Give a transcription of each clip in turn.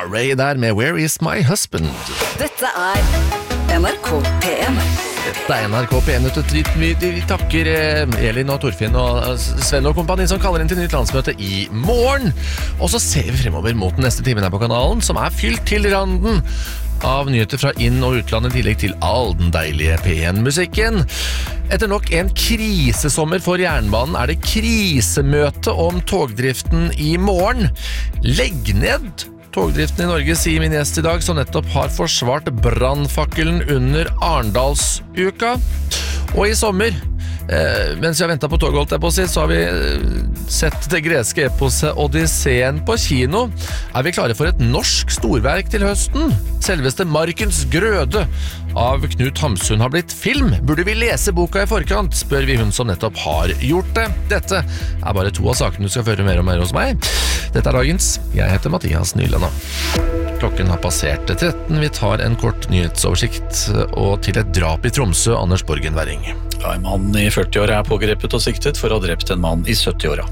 Ray der med Where is my husband? Dette NRK P1. Dette NRK P1 Vi takker Elin og Torfinn og Sven og kompani som kaller inn til nytt landsmøte i morgen. Og så ser vi fremover mot den neste timen her på kanalen, som fylt til randen av nyheter fra inn- og utlandet, i tillegg til all den deilige P1-musikken. Etter nok en krisesommer for jernbanen det krisemøte om togdriften i morgen. Legg ned togdriften i Norge, sier min gjest i dag, som nettopp har forsvart brannfakkelen under Arendalsuka. Og i sommer, mens vi har ventet på toget, holdt jeg på å si, så har vi sett det greske eposet Odysseen på kino. Vi klare for et norsk storverk til høsten? Selveste Markens Grøde av Knut Hamsun har blitt film. Burde vi lese boka i forkant, spør vi hun som nettopp har gjort det. Dette bare to av sakene du skal føre mer og mer hos meg. Dette dagens. Jeg heter Mathias Nylund. Klokken har passert 13. Vi tar en kort nyhetsoversikt og til et drap i Tromsø, Anders Borgen Werring. Ja, en mann i 40-åra pågrepet og siktet for å ha drept en mann i 70-åra.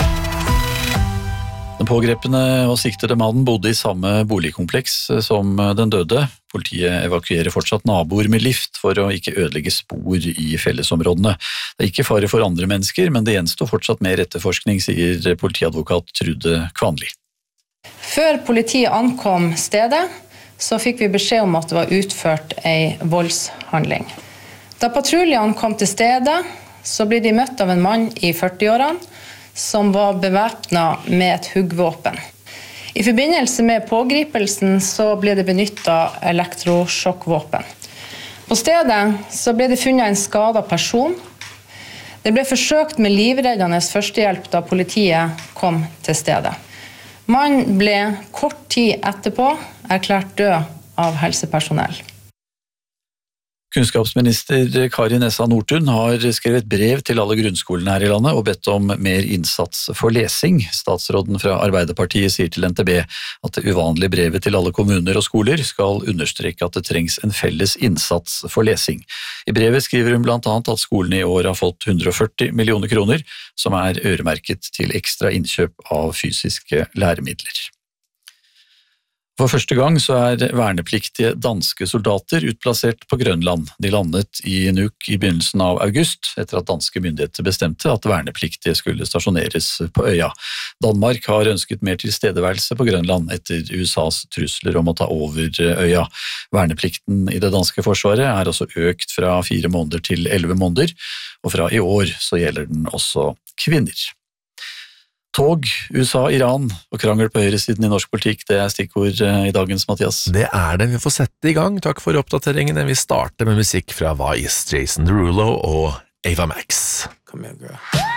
Den pågrepne og siktede mannen bodde i samme boligkompleks som den døde. Politiet evakuerer fortsatt naboer med lift for å ikke ødelegge spor i fellesområdene. Det ikke fare for andre mennesker, men det gjenstår fortsatt mer etterforskning, sier politiadvokat Trude Kvanli. Før politiet ankom stedet, så fikk vi beskjed om at det var utført en voldshandling. Da patruljene kom til stedet, så ble de møtt av en mann i 40-årene som var bevæpnet med et huggvåpen. I forbindelse med pågripelsen så ble det benyttet elektrosjokkvåpen. På stedet så ble det funnet en skadet person. Det ble forsøkt med livreddende førstehjelp da politiet kom til stedet. Mannen ble kort tid etterpå erklært død av helsepersonell. Kunnskapsminister Kari Nessa Nordtun har skrevet brev til alle grunnskolene her i landet og bedt om mer innsats for lesing. Statsråden fra Arbeiderpartiet sier til NTB at det uvanlige brevet til alle kommuner og skoler skal understreke at det trengs en felles innsats for lesing. I brevet skriver hun blant annet at skolene i år har fått 140 millioner kroner, som øremerket til ekstra innkjøp av fysiske læremidler. For første gang så vernepliktige danske soldater utplassert på Grønland. De landet i Nuuk i begynnelsen av august, etter at danske myndigheter bestemte at vernepliktige skulle stasjoneres på øya. Danmark har ønsket mer tilstedeværelse på Grønland etter USAs trusler om å ta over øya. Verneplikten i det danske forsvaret også økt fra 4 måneder til 11 måneder, og fra i år så gjelder den også kvinner. Tog, USA, Iran og krangel på høyresiden i norsk politikk, det stikkord i dagens, Mathias. Det det, vi får sette i gang. Takk for oppdateringene. Vi starter med musikk fra Vice, Jason Derulo og Ava Max. Come here, girl.